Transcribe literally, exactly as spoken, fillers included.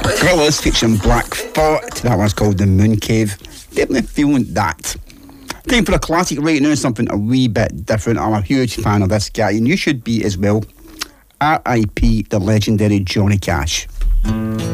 Gorillaz featuring Black Thought. That one's called The Moon Cave. Definitely feeling that. Time for a classic right now, something a wee bit different. I'm a huge fan of this guy, and you should be as well. R I P the legendary Johnny Cash.